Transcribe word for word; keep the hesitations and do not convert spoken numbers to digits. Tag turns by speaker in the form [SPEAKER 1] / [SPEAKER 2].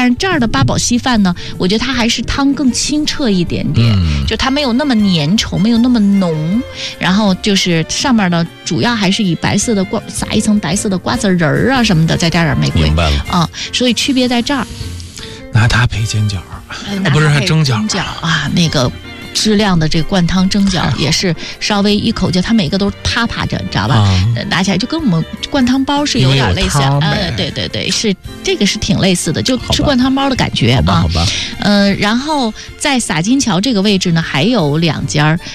[SPEAKER 1] 但是这儿的八宝稀饭呢，我觉得它还是汤更清澈一点点，嗯、就它没有那么粘稠，没有那么浓。然后就是上面呢，主要还是以白色的瓜撒一层白色的瓜子仁儿啊什么的，再加点玫瑰。
[SPEAKER 2] 明白了
[SPEAKER 1] 啊、嗯，所以区别在这儿。
[SPEAKER 2] 拿它配煎饺，
[SPEAKER 1] 呃、
[SPEAKER 2] 不是还蒸饺？
[SPEAKER 1] 蒸饺啊，那个。质量的这个灌汤蒸饺也是稍微一口就，它每个都是啪啪着，你知道吧？啊、拿起来就跟我们灌汤包是有点类似，呃，对对对，是这个是挺类似的，就吃灌汤包的感觉啊。
[SPEAKER 2] 好吧，
[SPEAKER 1] 呃，然后在洒金桥这个位置呢，还有两家